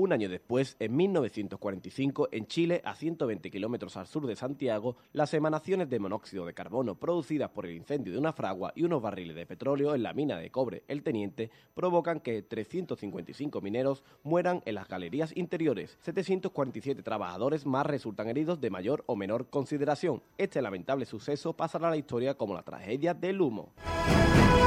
Un año después, en 1945, en Chile, a 120 kilómetros al sur de Santiago, las emanaciones de monóxido de carbono producidas por el incendio de una fragua y unos barriles de petróleo en la mina de cobre El Teniente provocan que 355 mineros mueran en las galerías interiores. 747 trabajadores más resultan heridos de mayor o menor consideración. Este lamentable suceso pasará a la historia como la tragedia del humo.